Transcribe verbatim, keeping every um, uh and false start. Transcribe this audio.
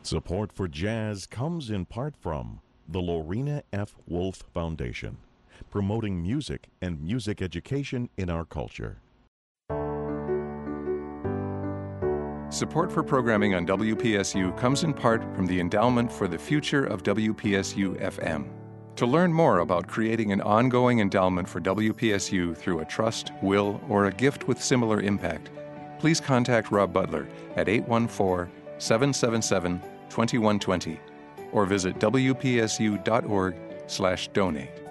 Support for jazz comes in part from the Lorena F. Wolf Foundation, promoting music and music education in our culture. Support for programming on W P S U comes in part from the Endowment for the Future of W P S U F M. To learn more about creating an ongoing endowment for W P S U through a trust, will, or a gift with similar impact, please contact Rob Butler at eight one four, seven seven seven, two one two zero or visit W P S U dot org slash donate.